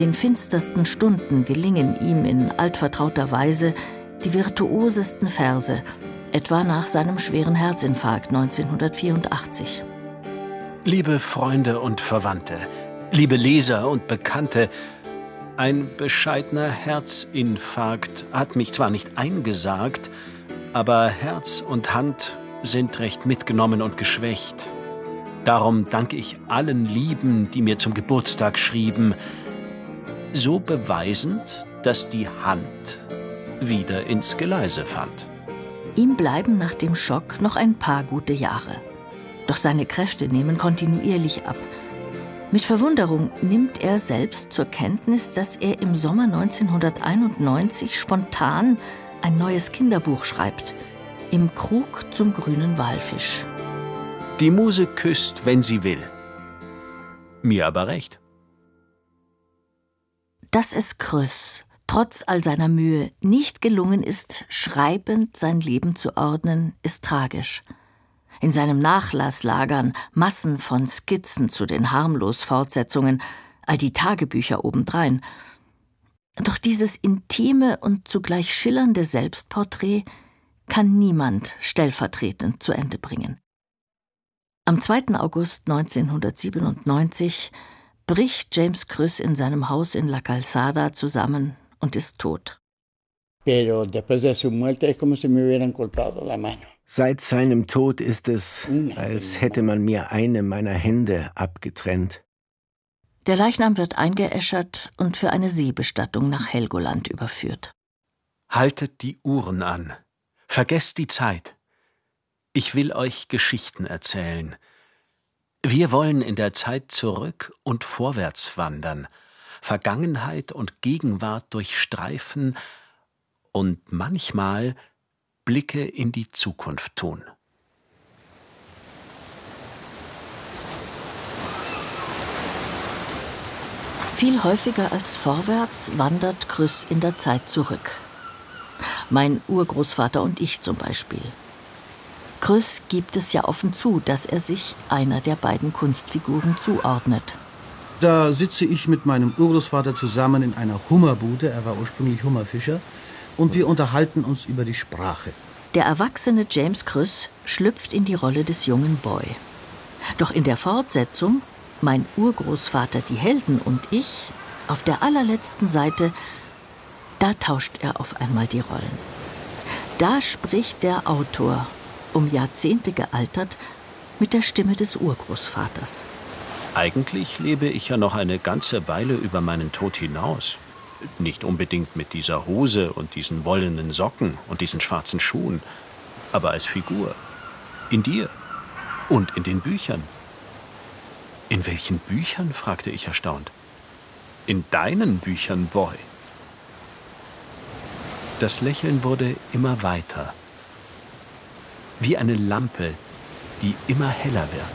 In finstersten Stunden gelingen ihm in altvertrauter Weise die virtuosesten Verse, etwa nach seinem schweren Herzinfarkt 1984. Liebe Freunde und Verwandte, liebe Leser und Bekannte, ein bescheidener Herzinfarkt hat mich zwar nicht eingesagt, aber Herz und Hand sind recht mitgenommen und geschwächt. Darum danke ich allen Lieben, die mir zum Geburtstag schrieben, so beweisend, dass die Hand wieder ins Geleise fand. Ihm bleiben nach dem Schock noch ein paar gute Jahre. Doch seine Kräfte nehmen kontinuierlich ab. Mit Verwunderung nimmt er selbst zur Kenntnis, dass er im Sommer 1991 spontan ein neues Kinderbuch schreibt. Im Krug zum grünen Walfisch. Die Muse küsst, wenn sie will. Mir aber recht. Dass es Kröss trotz all seiner Mühe nicht gelungen ist, schreibend sein Leben zu ordnen, ist tragisch. In seinem Nachlass lagern Massen von Skizzen zu den Harmlos-Fortsetzungen, all die Tagebücher obendrein. Doch dieses intime und zugleich schillernde Selbstporträt kann niemand stellvertretend zu Ende bringen. Am 2. August 1997 bricht James Kröss in seinem Haus in La Calzada zusammen und ist tot. Seit seinem Tod ist es, als hätte man mir eine meiner Hände abgetrennt. Der Leichnam wird eingeäschert und für eine Seebestattung nach Helgoland überführt. Haltet die Uhren an. Vergesst die Zeit. Ich will euch Geschichten erzählen. Wir wollen in der Zeit zurück und vorwärts wandern, Vergangenheit und Gegenwart durchstreifen und manchmal Blicke in die Zukunft tun. Viel häufiger als vorwärts wandert Kröss in der Zeit zurück. Mein Urgroßvater und ich zum Beispiel. Kröss gibt es ja offen zu, dass er sich einer der beiden Kunstfiguren zuordnet. Da sitze ich mit meinem Urgroßvater zusammen in einer Hummerbude, er war ursprünglich Hummerfischer, und wir unterhalten uns über die Sprache. Der erwachsene James Kröss schlüpft in die Rolle des jungen Boy. Doch in der Fortsetzung, mein Urgroßvater, die Helden und ich, auf der allerletzten Seite, da tauscht er auf einmal die Rollen. Da spricht der Autor, um Jahrzehnte gealtert, mit der Stimme des Urgroßvaters. Eigentlich lebe ich ja noch eine ganze Weile über meinen Tod hinaus. Nicht unbedingt mit dieser Hose und diesen wollenen Socken und diesen schwarzen Schuhen, aber als Figur. In dir und in den Büchern. In welchen Büchern? Fragte ich erstaunt. In deinen Büchern, Boy. Das Lächeln wurde immer weiter. Wie eine Lampe, die immer heller wird.